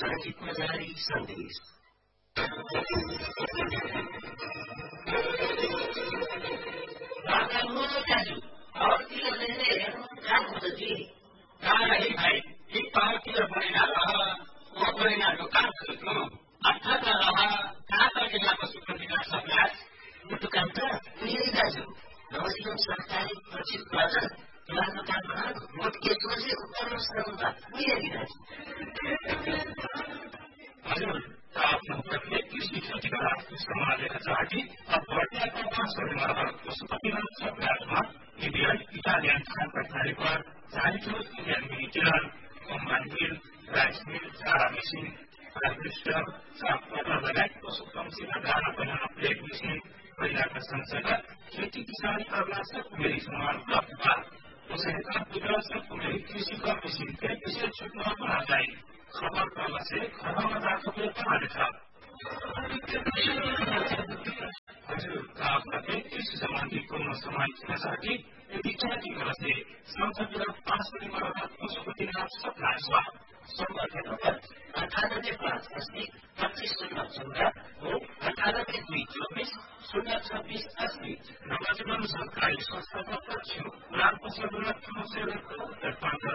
संगीतमा जारी सन्देश। दाजु पावरतिर काम हुँदैछ है भाइ एक पावरतिर बनेर वो बनेर काम गर्छु अर्थात् कहाँ तर्केलाको सुपरविनाश अभ्यास यो काम त मेरै दाजु नवजीवन सरकारी प्रचित बाजार किराना काममा मोट केसमा चाहिँ उत्तर श्रममा मेरै दाजु हजुर आफ्नो प्रत्येक कृषि क्षेत्रका सम्हालेर चाहती अब वर्षाका पाँचहरूमा पशुपतिनाथ अभ्यासमा इन्डियन इटालियन खान प्रणाली पर 40 Indian मिलिटर combine mill rice mill चारा मेसिन हार्वेस्टर साफ लगायत पशुपक्षीका दाना बनाउन प्लेट मेसिन पहिलाका संसदका खेती किसानी अभ्यासक मेरी समान उपलब्ध था उसका विकासक मेरी कृषि का मेसिन के विशेष छुटमा बना जाए खबर करने से खबर दाखिल कमाने था हजुर आपका कृषि सम्बन्धी पूर्ण समाजसाठी विचारकी करते संसदीय 5 परिवार पशुपतिनाथ सप्लाई हुआ संगठन पर 98 25 014 हो 98 24 026 80 नवजीवन सरकारी संस्थाका पक्ष ग्राम पशुपतिनाथ